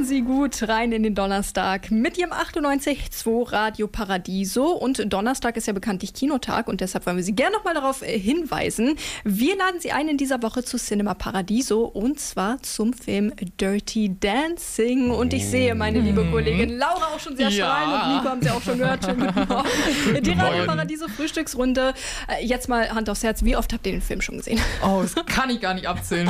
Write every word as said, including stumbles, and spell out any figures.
Starten Sie gut rein in den Donnerstag mit Ihrem achtundneunzig Komma zwei Radio Paradiso. Und Donnerstag ist ja bekanntlich Kinotag und deshalb wollen wir Sie gerne nochmal darauf hinweisen. Wir laden Sie ein in dieser Woche zu Cinema Paradiso und zwar zum Film Dirty Dancing. Und ich sehe meine liebe Kollegin Laura auch schon sehr Ja. strahlen und Nico haben Sie auch schon gehört. Schönen guten Morgen. Die Radio Paradiso Frühstücksrunde. Jetzt mal Hand aufs Herz, wie oft habt ihr den Film schon gesehen? Oh, das kann ich gar nicht abzählen.